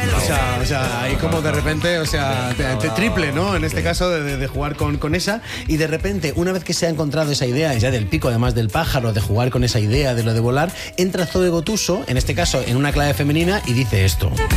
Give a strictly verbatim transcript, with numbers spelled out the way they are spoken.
O sea, o sea, ahí como de repente, o sea, te, te triple, ¿no? En este caso de, de, de jugar con, con esa, y de repente, una vez que se ha encontrado esa idea, ya del pico, además del pájaro, de jugar con esa idea de lo de volar, entra Zoe Gotuso, en este caso en una clave femenina, y dice esto.